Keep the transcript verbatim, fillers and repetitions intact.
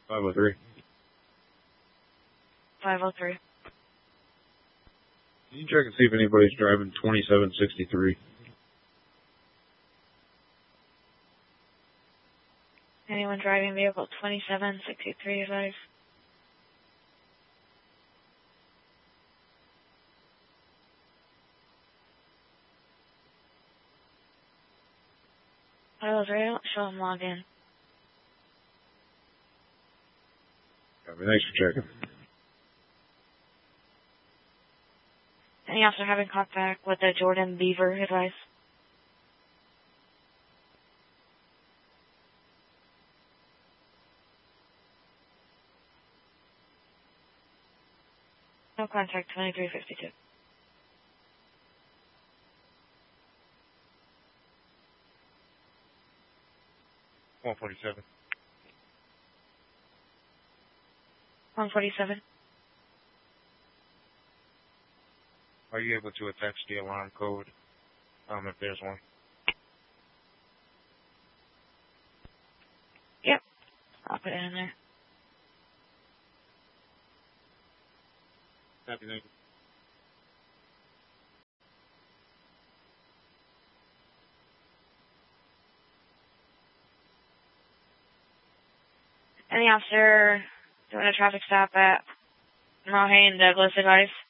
five oh three. five oh three. Can you check and see if anybody's driving twenty-seven sixty-three? Anyone driving vehicle twenty-seven sixty-three, advise? Vitals radio, don't show them logged in. Copy, thanks for checking. Any officer having contact with the Jordan Beaver, advice? No contact, twenty-three fifty-two. one forty-seven. one forty-seven. Are you able to attach the alarm code, um, if there's one? Yep. I'll put it in there. Copy, thank you. Any officer doing a traffic stop at Mulhane Douglas, advice?